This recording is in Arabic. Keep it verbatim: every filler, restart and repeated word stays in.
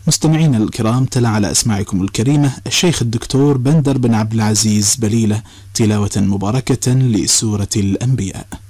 مستمعينا الكرام، تلا على أسماعكم الكريمة الشيخ الدكتور بندر بن عبد العزيز بليلة تلاوة مباركة لسورة الأنبياء.